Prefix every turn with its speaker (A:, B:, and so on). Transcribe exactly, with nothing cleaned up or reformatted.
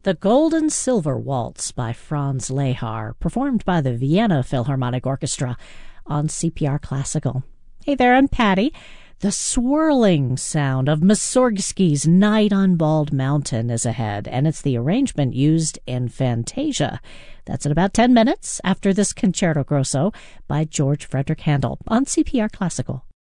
A: The Gold and Silver Waltz by Franz Lehar, performed by the Vienna Philharmonic Orchestra on C P R Classical. Hey there, I'm Patty. The swirling sound of Mussorgsky's Night on Bald Mountain is ahead, and it's the arrangement used in Fantasia. That's in about ten minutes after this Concerto Grosso by George Frederick Handel on C P R Classical.